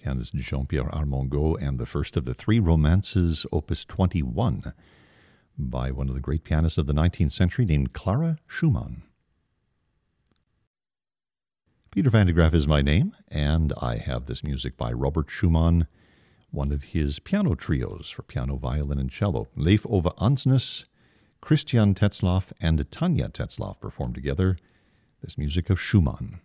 pianist Jean-Pierre Armengaud, and the first of the three romances, Opus 21, by one of the great pianists of the 19th century named Clara Schumann. Peter van de Graaff is my name, and I have this music by Robert Schumann, one of his piano trios for piano, violin, and cello. Leif Ove Andsnes, Christian Tetzlaff, and Tanja Tetzlaff performed together this music of Schumann.